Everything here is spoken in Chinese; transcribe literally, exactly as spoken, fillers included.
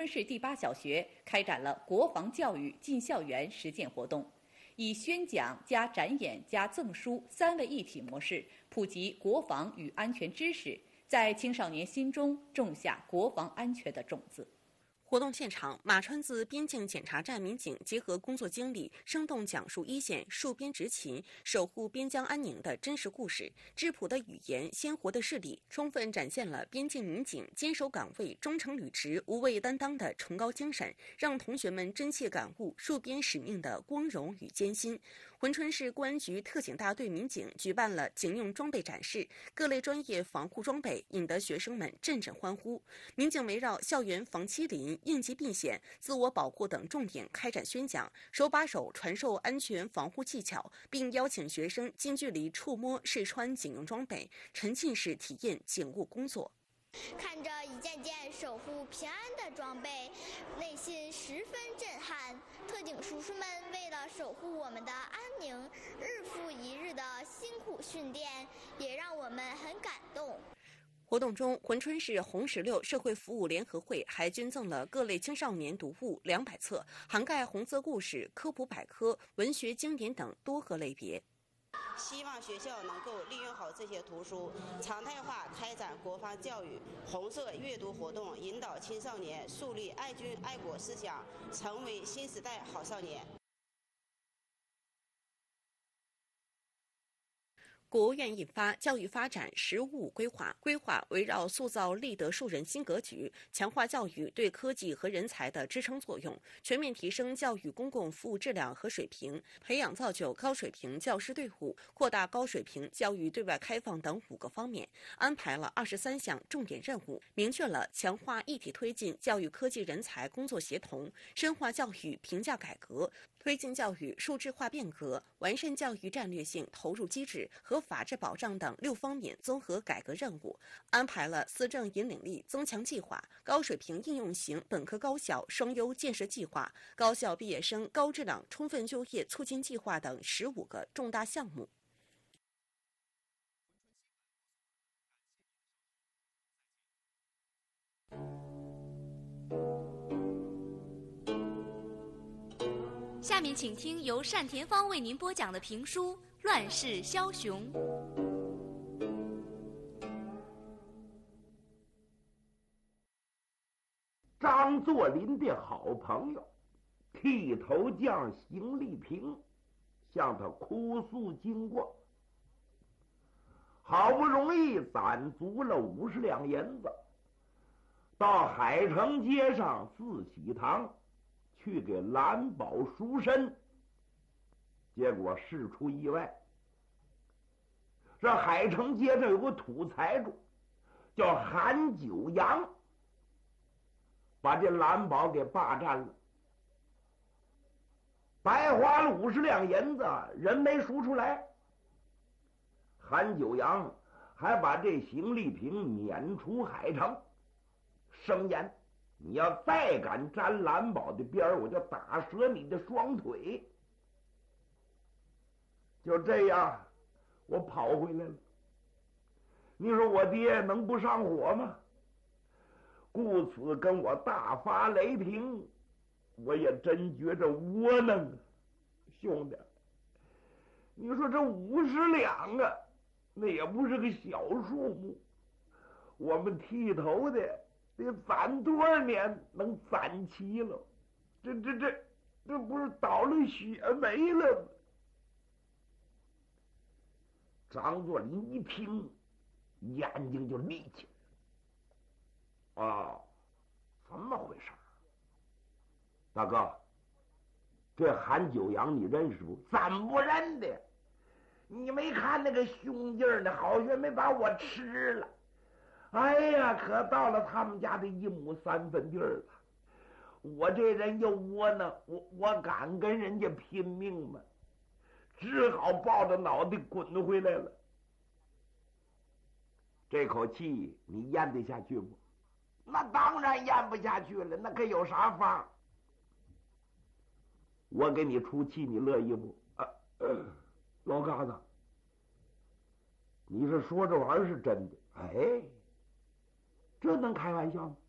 春市第八小学开展了国防教育进校园实践活动，以宣讲加展演加赠书三位一体模式，普及国防与安全知识，在青少年心中种下国防安全的种子。 活动现场，马川子边境检查站民警结合工作经历，生动讲述一线戍边执勤、守护边疆安宁的真实故事，质朴的语言、鲜活的事例，充分展现了边境民警坚守岗位、忠诚履职、无畏担当的崇高精神，让同学们真切感悟戍边使命的光荣与艰辛。珲春市公安局特警大队民警举办了警用装备展示，各类专业防护装备引得学生们阵阵欢呼。民警围绕校园防欺凌、应急避险、自我保护等重点开展宣讲，手把手传授安全防护技巧，并邀请学生近距离触摸、试穿警用装备，沉浸式体验警务工作。 看着一件件守护平安的装备，内心十分震撼。特警叔叔们为了守护我们的安宁，日复一日的辛苦训练，也让我们很感动。 活动中，珲春市红十六社会服务联合会还捐赠了各类青少年读物两百册，涵盖红色故事、科普百科、文学经典等多个类别。 希望学校能够利用好这些图书，常态化开展国防教育、红色阅读活动，引导青少年树立爱军爱国思想，成为新时代好少年。 国务院印发《教育发展“十五五”规划》，规划围绕塑造立德树人新格局，强化教育对科技和人才的支撑作用，全面提升教育公共服务质量和水平，培养造就高水平教师队伍，扩大高水平教育对外开放等五个方面，安排了二十三项重点任务，明确了强化一体推进教育科技人才工作协同，深化教育评价改革，推进教育数字化变革，完善教育战略性投入机制和法治保障等六方面综合改革任务，安排了思政引领力增强计划、高水平应用型本科高校双优建设计划、高校毕业生高质量充分就业促进计划等十五个重大项目。 下面请听由单田芳为您播讲的评书《乱世枭雄》。 张作霖的好朋友剃头匠邢立平向他哭诉经过，好不容易攒足了五十两银子，到海城街上自喜堂去给蓝宝赎身，结果事出意外。这海城街上有个土财主叫韩九阳，把这蓝宝给霸占了，白花了五十两银子，人没赎出来。韩九阳还把这邢立平撵出海城，声言你要再敢沾蓝宝的边儿，我就打折你的双腿。就这样，我跑回来了。你说我爹能不上火吗？故此跟我大发雷霆，我也真觉着窝囊啊，兄弟。你说这五十两啊，那也不是个小数目。我们剃头的得攒多少年能攒齐了？这这这这不是倒了血霉了吗？张作霖一听，眼睛就立起来了。哦，怎么回事？大哥，这韩九阳你认识不？怎不认的？你没看那个凶劲儿呢，好像没把我吃了。哎呀，可到了他们家的一亩三分地儿了。我这人又窝囊，我我敢跟人家拼命吗？只好抱着脑袋滚回来了。这口气你咽得下去不？那当然咽不下去了，那可有啥法？我给你出气，你乐意不？啊呃、老嘎子，你是说这玩意儿是真的？哎，这能开玩笑吗？